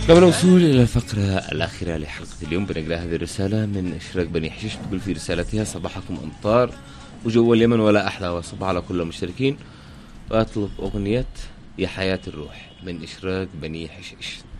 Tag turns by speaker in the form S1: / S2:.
S1: قبل الوصول إلى الفقرة الأخيرة لحلقة اليوم بنقرأ هذه الرسالة من إشراق بني حشيش. تقول في رسالتها: صباحكم أمطار وجو اليمن ولا أحلى، وصباح على كل المشتركين، وأطلب أغنية يا حياة الروح من إشراق بني حشيش.